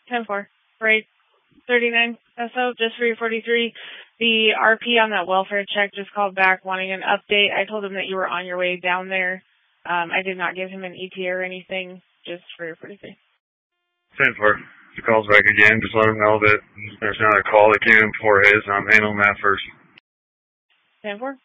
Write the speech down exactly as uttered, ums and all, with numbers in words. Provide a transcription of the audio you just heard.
ten four. Right. thirty-nine S O, just for your forty-three. The R P on that welfare check just called back wanting an update. I told him that you were on your way down there. Um, I did not give him an E T A or anything, just for your forty-three. ten four. If he calls back again, just let him know that there's another call that came in before his. I'm handling that first. ten four.